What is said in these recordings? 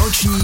Noční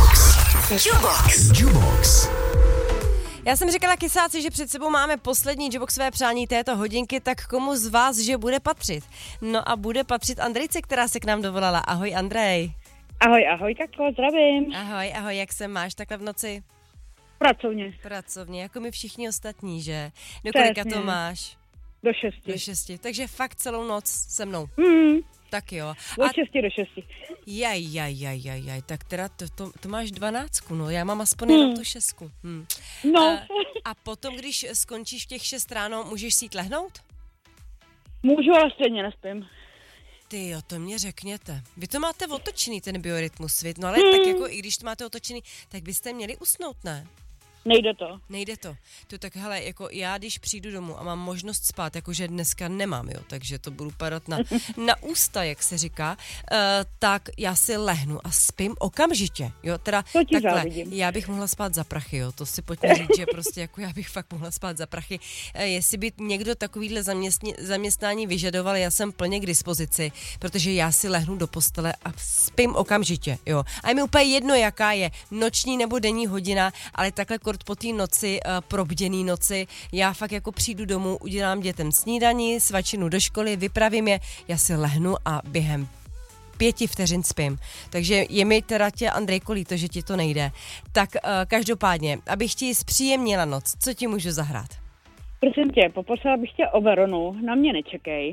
Jubox. Já jsem říkala kysáci, že před sebou máme poslední Juboxové přání této hodinky, tak komu z vás, že bude patřit? No a bude patřit Andrejce, která se k nám dovolala. Ahoj, Andrej. Ahoj, Kako, zdravím. Ahoj, jak se máš takhle v noci? Pracovně, jako my všichni ostatní, že? Do kolika to máš? Do 6. Do 6, takže fakt celou noc se mnou. Tak jo. Od 6 do 6. Jaj, tak teda to máš 12, no, já mám aspoň jenom tu 6. No. A potom, když skončíš v těch 6 ráno, můžeš si jít lehnout? Můžu, ale stejně nespím. Ty jo, to mě řekněte. Vy to máte otočený, ten biorytmus, no ale tak jako i když to máte otočený, tak byste měli usnout, ne? Nejde to. To tak hele, jako já když přijdu domů a mám možnost spát, jakože dneska nemám, jo, takže to budu padat na ústa, jak se říká, tak já si lehnu a spím okamžitě, jo, teda takhle, závidím. Já bych mohla spát za prachy, jo, to si pojďme říct, že prostě jako já bych fakt mohla spát za prachy, jestli by někdo takovýhle zaměstnání vyžadoval, já jsem plně k dispozici, protože já si lehnu do postele a spím okamžitě, jo, a je mi úplně jedno, jaká je noční nebo denní hodina, ale takhle po té noci, probděný noci, já fakt jako přijdu domů, udělám dětem snídani, svačinu do školy, vypravím je, já si lehnu a během 5 vteřin spím. Takže je mi teda tě, Andrejko, líto, že ti to nejde. Tak každopádně, abych ti zpříjemnila noc, co ti můžu zahrát? Prosím tě, poprosila bych tě o Veronu, na mě nečekej.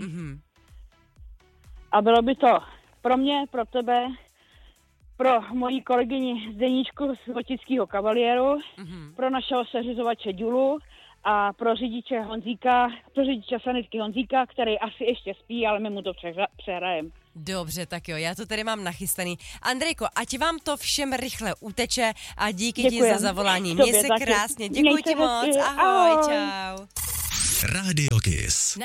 A bylo by to pro mě, pro tebe, pro moji kolegyni Zdeníčku z Votického Kavaliéru, pro našeho seřizovače Ďulu a pro řidiče sanitky Honzíka, který asi ještě spí, ale my mu to přehrajeme. Dobře, tak jo, já to tady mám nachystaný. Andrejko, ať vám to všem rychle uteče a díky ti za zavolání. Měj se krásně, děkuji ti moc, ahoj, čau. Radio Kiss.